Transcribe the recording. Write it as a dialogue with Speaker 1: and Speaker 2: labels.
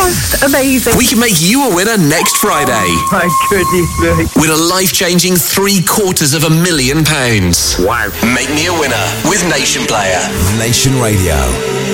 Speaker 1: Just amazing.
Speaker 2: We can make you a winner next Friday.
Speaker 1: My goodness me.
Speaker 2: With a life-changing £750,000.
Speaker 3: Wow.
Speaker 2: Make me a winner with Nation Player.
Speaker 4: Nation Radio.